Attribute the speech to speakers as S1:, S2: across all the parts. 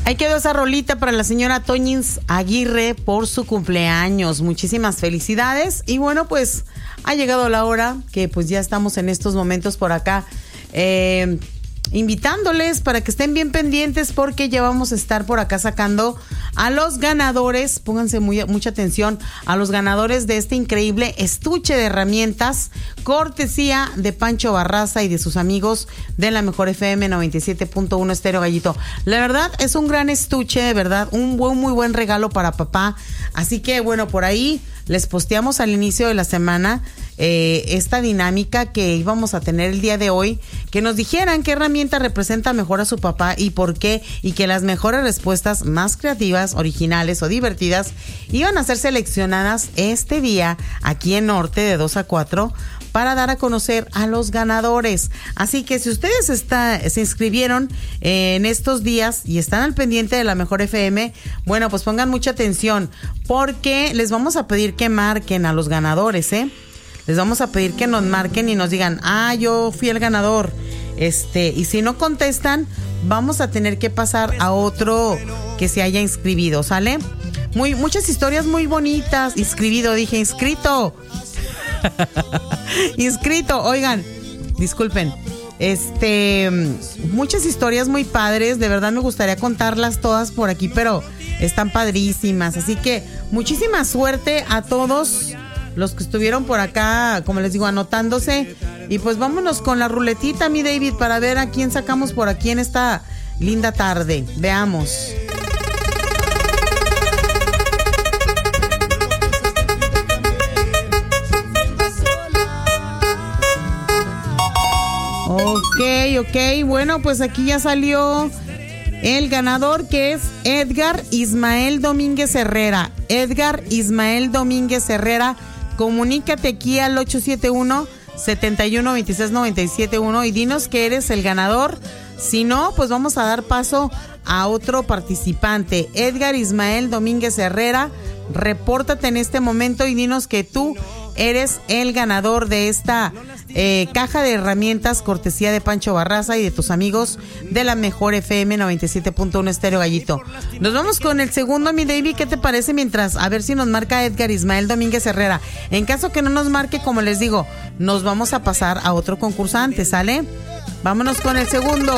S1: Ahí quedó esa rolita para la señora Toñins Aguirre por su cumpleaños. Muchísimas felicidades. Y bueno, pues ha llegado la hora que pues ya estamos en estos momentos por acá invitándoles para que estén bien pendientes, porque ya vamos a estar por acá sacando a los ganadores. Pónganse mucha atención a los ganadores de este increíble estuche de herramientas, cortesía de Pancho Barraza y de sus amigos de la Mejor FM 97.1 Estéreo Gallito. La verdad es un gran estuche, de verdad, muy buen regalo para papá. Así que bueno, por ahí les posteamos al inicio de la semana esta dinámica que íbamos a tener el día de hoy, que nos dijeran qué herramienta representa mejor a su papá y por qué, y que las mejores respuestas más creativas, originales o divertidas iban a ser seleccionadas este día aquí en Norte de 2 a 4 para dar a conocer a los ganadores. Así que si ustedes se inscribieron en estos días y están al pendiente de la Mejor FM, bueno, pues pongan mucha atención, porque les vamos a pedir que marquen a los ganadores, Les vamos a pedir que nos marquen y nos digan, yo fui el ganador. Y si no contestan, vamos a tener que pasar a otro que se haya inscribido, ¿sale? Muchas historias muy bonitas. Inscrito. Inscrito, oigan, disculpen. Muchas historias muy padres, de verdad me gustaría contarlas todas por aquí, pero están padrísimas. Así que muchísima suerte a todos los que estuvieron por acá, como les digo, anotándose. Y pues vámonos con la ruletita, mi David, para ver a quién sacamos por aquí en esta linda tarde. Veamos. Ok, bueno, pues aquí ya salió el ganador, que es Edgar Ismael Domínguez Herrera. Comunícate aquí al 871-7126-971 y dinos que eres el ganador. Si no, pues vamos a dar paso a otro participante. Edgar Ismael Domínguez Herrera, repórtate en este momento y dinos que tú eres el ganador de esta caja de herramientas cortesía de Pancho Barraza y de tus amigos de la Mejor FM 97.1 Estéreo Gallito. Nos vamos con el segundo, mi David. ¿Qué te parece? Mientras, a ver si nos marca Edgar Ismael Domínguez Herrera. En caso que no nos marque, como les digo, nos vamos a pasar a otro concursante, ¿sale? Vámonos con el segundo.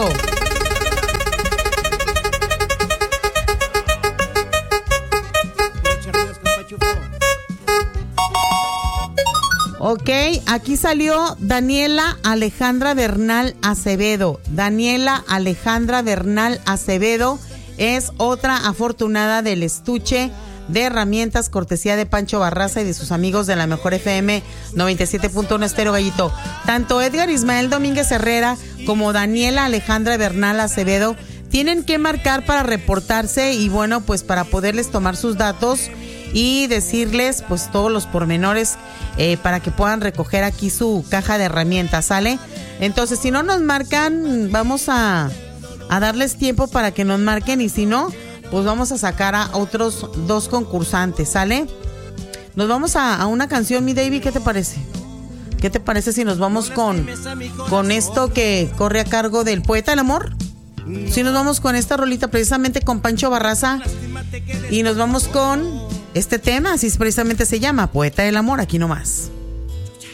S1: Ok, aquí salió Daniela Alejandra Bernal Acevedo. Daniela Alejandra Bernal Acevedo es otra afortunada del estuche de herramientas cortesía de Pancho Barraza y de sus amigos de la Mejor FM 97.1 Estéreo Gallito. Tanto Edgar Ismael Domínguez Herrera como Daniela Alejandra Bernal Acevedo tienen que marcar para reportarse y bueno, pues para poderles tomar sus datos y decirles pues todos los pormenores para que puedan recoger aquí su caja de herramientas, ¿sale? Entonces, si no nos marcan, vamos a darles tiempo para que nos marquen, y si no, pues vamos a sacar a otros dos concursantes, ¿sale? Nos vamos a una canción, mi David, ¿qué te parece? ¿Qué te parece si nos vamos con esto que corre a cargo del Poeta del Amor? Si nos vamos con esta rolita precisamente con Pancho Barraza y nos vamos con este tema, así precisamente se llama Poeta del Amor, aquí nomás.